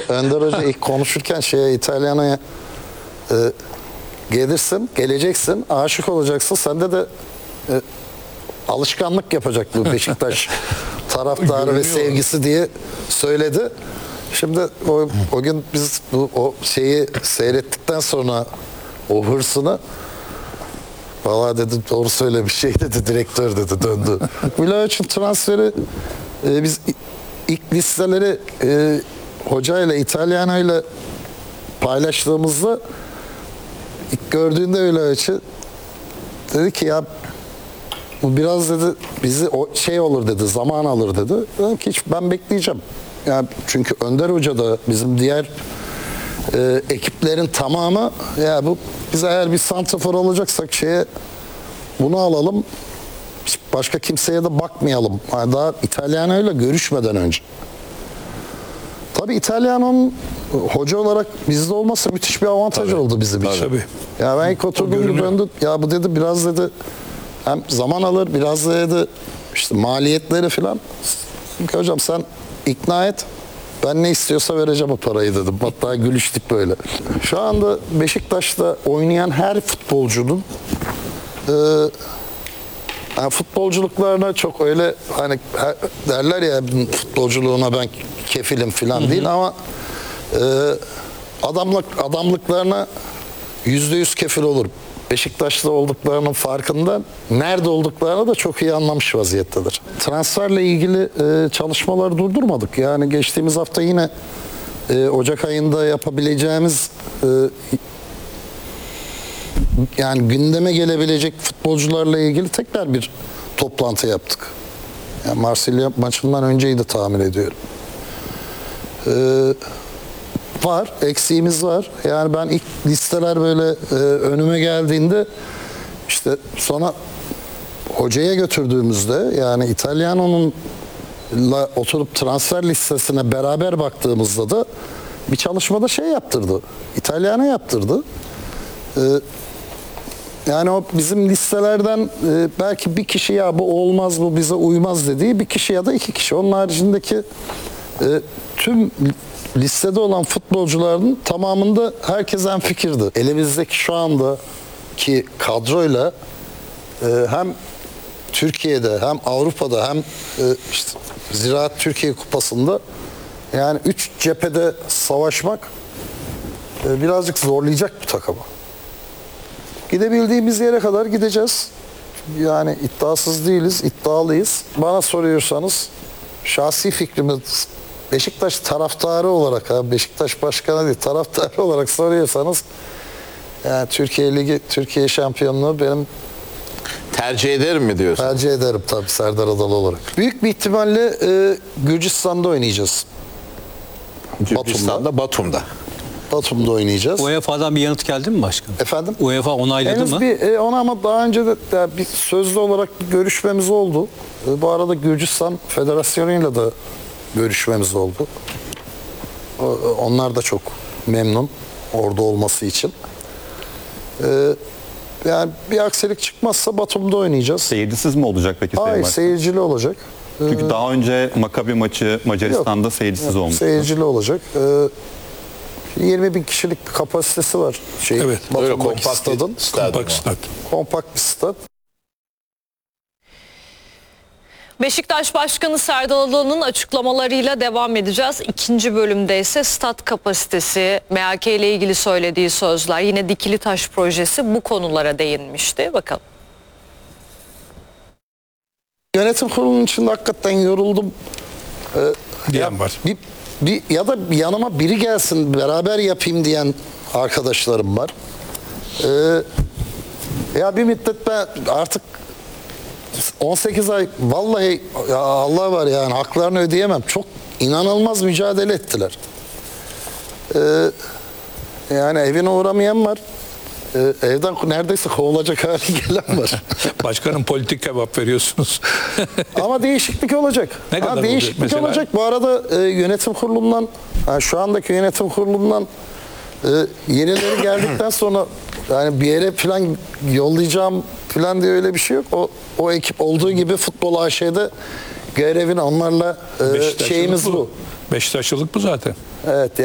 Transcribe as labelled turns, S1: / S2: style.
S1: Önder Hoca ilk konuşurken İtalyana'ya geleceksin, aşık olacaksın. Sende de alışkanlık yapacak bu Beşiktaş taraftarı ve sevgisi diye söyledi. Şimdi o gün biz o şeyi seyrettikten sonra o hırsını, valla dedi doğru söylemiş şey dedi, direktör dedi, döndü. Vlahovic'in transferi biz ilk listeleri hocayla, İtalyana'yla paylaştığımızda ilk gördüğünde Vlahovic'i dedi ki ya bu biraz dedi bizi olur dedi, zaman alır dedi. Dedim ki ben bekleyeceğim. Yani çünkü Önder Hoca da bizim diğer ekiplerin tamamı ya biz eğer bir santrafor alacaksak bunu alalım. Başka kimseye de bakmayalım. Yani daha İtalyana'yla görüşmeden önce. Tabii İtalyan'ın hoca olarak bizde olması müthiş bir avantaj oldu bizim için.
S2: Tabii.
S1: Ya ben ilk oturduğumda döndü. Ya bu dedi biraz dedi hem zaman alır, biraz da dedi işte maliyetleri falan. Çünkü hocam sen ikna et. Ben ne istiyorsa vereceğim o parayı dedim. Hatta gülüştük böyle. Şu anda Beşiktaş'ta oynayan her futbolcunun yani futbolculuklarına çok öyle hani derler ya futbolculuğuna ben kefilim falan değil ama adamlıklarına %100 kefil olur. Beşiktaş'ta olduklarının farkında, nerede olduklarını da çok iyi anlamış vaziyettedir. Transferle ilgili çalışmaları durdurmadık. Yani geçtiğimiz hafta yine Ocak ayında yapabileceğimiz yani gündeme gelebilecek futbolcularla ilgili tekrar bir toplantı yaptık. Yani Marsilya maçından önceydi tahmin ediyorum. Var, eksiğimiz var. Yani ben ilk listeler böyle önüme geldiğinde işte sonra hocaya götürdüğümüzde yani İtalyano'nunla oturup transfer listesine beraber baktığımızda da bir çalışmada yaptırdı. İtalyano yaptırdı. Yani o bizim listelerden belki bir kişi ya bu olmaz, bu bize uymaz dediği bir kişi ya da iki kişi. Onun haricindeki tüm listede olan futbolcuların tamamında herkes hemfikirdi. Elimizdeki şu andaki kadroyla hem Türkiye'de hem Avrupa'da hem işte Ziraat Türkiye Kupası'nda yani 3 cephede savaşmak birazcık zorlayacak bu takımı. Gidebildiğimiz yere kadar gideceğiz. Yani iddiasız değiliz, iddialıyız. Bana soruyorsanız şahsi fikrimiz Beşiktaş taraftarı olarak, Beşiktaş başkanı değil, taraftarı olarak soruyorsanız yani Türkiye Ligi, Türkiye şampiyonluğu benim
S3: tercih ederim mi diyorsun?
S1: Tercih ederim tabii Serdar Adalı olarak. Büyük bir ihtimalle Gürcistan'da oynayacağız.
S3: Batum'da.
S1: Batum'da oynayacağız.
S4: UEFA'dan bir yanıt geldi mi başkanım?
S1: Efendim?
S4: UEFA onayladı
S1: henüz
S4: mı?
S1: Ona ama daha önce de bir sözlü olarak bir görüşmemiz oldu. Bu arada Gürcistan Federasyonu'yla da görüşmemiz oldu. Onlar da çok memnun orada olması için. Yani bir aksilik çıkmazsa Batum'da oynayacağız.
S5: Seyircisiz mi olacak peki?
S1: Hayır, seyircili olacak.
S5: Çünkü daha önce Maccabi maçı Macaristan'da seyircisiz olmuştu.
S1: Seyircili olacak. 20 bin kişilik bir kapasitesi var.
S2: Evet.
S3: Böyle
S1: Batum'daki
S3: kompakt
S1: stadın.
S2: Kompakt stat.
S1: Kompakt bir stad.
S6: Beşiktaş Başkanı Serdar Adalı'nın açıklamalarıyla devam edeceğiz. İkinci bölümde ise stat kapasitesi, MHK ile ilgili söylediği sözler, yine Dikili Taş projesi bu konulara değinmişti. Bakalım.
S1: Yönetim kurulunun içinde hakikaten yoruldum.
S2: Diyen var.
S1: Ya da yanıma biri gelsin beraber yapayım diyen arkadaşlarım var. Ya bir müddet ben artık 18 ay vallahi ya Allah var yani haklarını ödeyemem. Çok inanılmaz mücadele ettiler. Yani evine uğramayan var. Evden neredeyse kovulacak hale gelen var.
S2: Başkanım politik cevap veriyorsunuz.
S1: Ama değişiklik olacak.
S2: Ne kadar
S1: değişiklik
S2: olacak mesela?
S1: olacak. Bu arada yönetim kurulundan şu andaki yönetim kurulundan yenileri geldikten sonra yani bir yere falan yollayacağım falan diye öyle bir şey yok. O ekip olduğu gibi Futbol AŞ'de görevini onlarla şeyimiz bu.
S2: Beşiktaşlılık bu zaten.
S1: Evet.